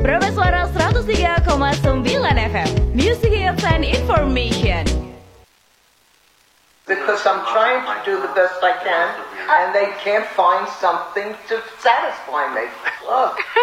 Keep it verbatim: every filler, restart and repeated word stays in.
Suara seratus tiga koma sembilan F M. Music Hits and Information. Because I'm trying to do the best I can, and they can't find something to satisfy me. Look.